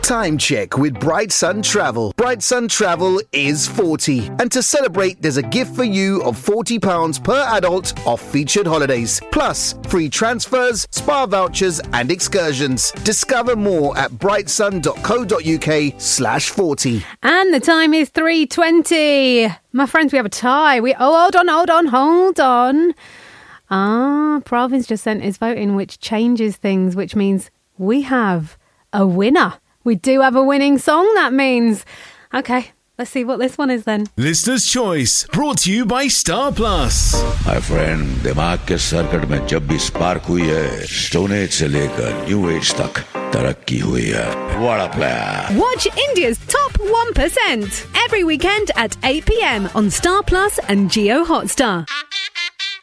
Time check with Bright Sun Travel. Bright Sun Travel is 40. And to celebrate, there's a gift for you of £40 per adult off featured holidays. Plus, free transfers, spa vouchers and excursions. Discover more at brightsun.co.uk/40. And the time is 3:20. My friends, we have a tie. Hold on. Praveen's just sent his vote in, which changes things, which means we have a winner. We do have a winning song, that means. Okay, let's see what this one is then. Listener's Choice, brought to you by Star Plus. My friend, दिमाग के circuit में जब भी spark हुई है, stone age से लेकर new age तक तरक्की हुई है. What a player. Watch India's top 1% every weekend at 8 p.m. on Star Plus and Jio Hotstar.